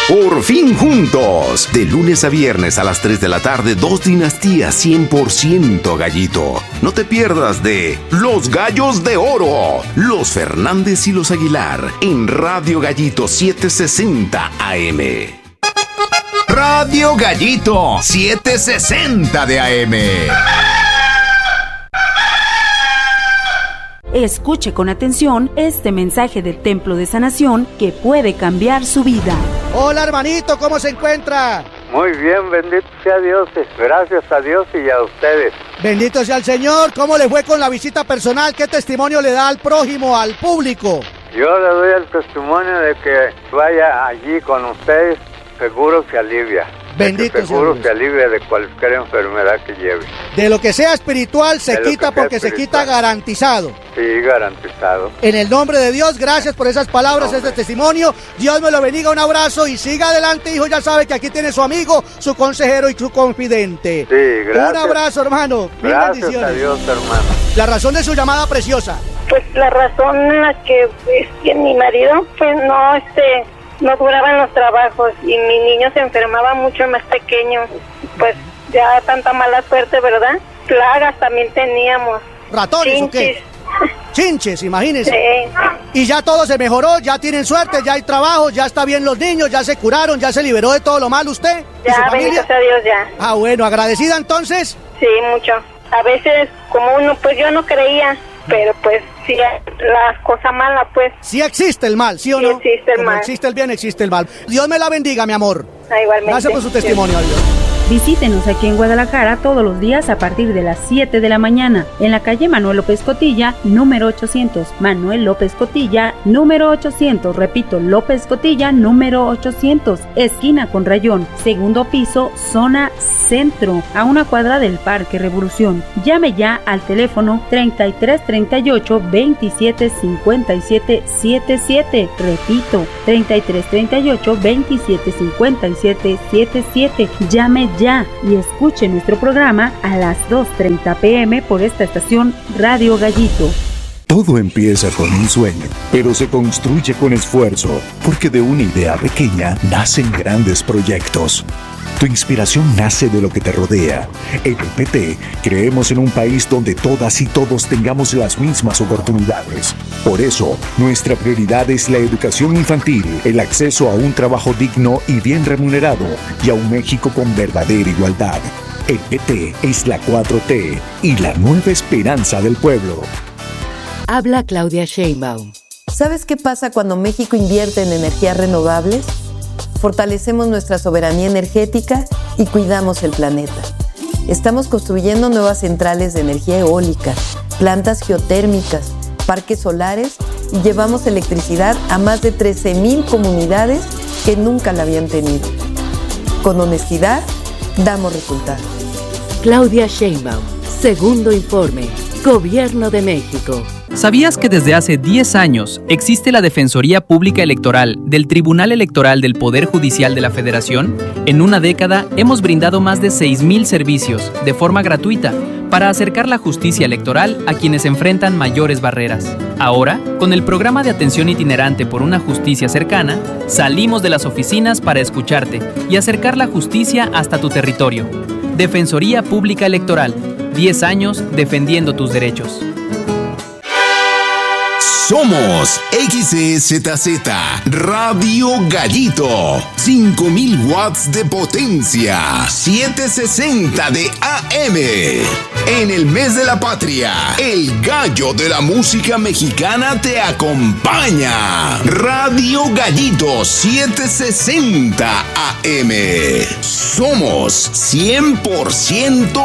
Por fin juntos. De lunes a viernes a las 3 de la tarde, 2 dinastías 100% Gallito. No te pierdas de Los Gallos de Oro, los Fernández y los Aguilar, en Radio Gallito 760 AM. Radio Gallito 760 de AM. Escuche con atención este mensaje del Templo de Sanación que puede cambiar su vida. Hola hermanito, ¿cómo se encuentra? Muy bien, bendito sea Dios, gracias a Dios y a ustedes. Bendito sea el Señor. ¿Cómo le fue con la visita personal? ¿Qué testimonio le da al prójimo, al público? Yo le doy el testimonio de que vaya allí con ustedes, seguro se alivia. Bendito sea seguro Dios. Se alivia de cualquier enfermedad que lleve. De lo que sea espiritual se quita porque se quita garantizado. Sí, garantizado. En el nombre de Dios, gracias por esas palabras, este testimonio. Dios me lo bendiga, un abrazo y siga adelante, hijo. Ya sabe que aquí tiene su amigo, su consejero y su confidente. Sí, gracias. Un abrazo, hermano. Mil gracias bendiciones. a Dios, hermano. La razón de su llamada preciosa. Pues la razón en la que es que mi marido pues no duraban los trabajos y mi niño se enfermaba mucho más pequeño. Pues ya tanta mala suerte, ¿verdad? Plagas también teníamos. ¿Ratones Chinches. o qué? Chinches, imagínense. Sí. Y ya todo se mejoró, ya tienen suerte, ya hay trabajo, ya está bien los niños, ya se curaron, ya se liberó de todo lo malo usted y su Ya, familia. bendito sea Dios, ya. Ah, bueno, agradecida entonces. Sí, mucho. A veces, como uno, pues yo no creía, pero pues sí, la cosa mala, pues. Sí existe el mal, ¿sí o no? Sí existe el Como mal. existe el bien, existe el mal. Dios me la bendiga, mi amor. Igualmente. Gracias por su testimonio, adiós. Visítenos aquí en Guadalajara todos los días a partir de las 7 de la mañana en la calle Manuel López Cotilla, número 800. Manuel López Cotilla, número 800. Repito, López Cotilla, número 800. Esquina con Rayón, segundo piso, zona centro, a una cuadra del Parque Revolución. Llame ya al teléfono 3338 27 57 77. Repito, 3338 27 57 77. Llame ya y escuche nuestro programa a las 2:30 p.m. por esta estación Radio Gallito. Todo empieza con un sueño, pero se construye con esfuerzo, porque de una idea pequeña nacen grandes proyectos. Tu inspiración nace de lo que te rodea. En el PT creemos en un país donde todas y todos tengamos las mismas oportunidades. Por eso, nuestra prioridad es la educación infantil, el acceso a un trabajo digno y bien remunerado, y a un México con verdadera igualdad. El PT es la 4T y la nueva esperanza del pueblo. Habla Claudia Sheinbaum. ¿Sabes qué pasa cuando México invierte en energías renovables? Fortalecemos nuestra soberanía energética y cuidamos el planeta. Estamos construyendo nuevas centrales de energía eólica, plantas geotérmicas, parques solares y llevamos electricidad a más de 13,000 comunidades que nunca la habían tenido. Con honestidad, damos resultados. Claudia Sheinbaum, segundo informe, Gobierno de México. ¿Sabías que desde hace 10 años existe la Defensoría Pública Electoral del Tribunal Electoral del Poder Judicial de la Federación? En una década hemos brindado más de 6,000 servicios de forma gratuita para acercar la justicia electoral a quienes enfrentan mayores barreras. Ahora, con el programa de atención itinerante por una justicia cercana, salimos de las oficinas para escucharte y acercar la justicia hasta tu territorio. Defensoría Pública Electoral, 10 años defendiendo tus derechos. Somos XEZZ Radio Gallito, 5,000 watts de potencia, 760 de AM. En el mes de la patria, el gallo de la música mexicana te acompaña. Radio Gallito 760 AM. Somos 100%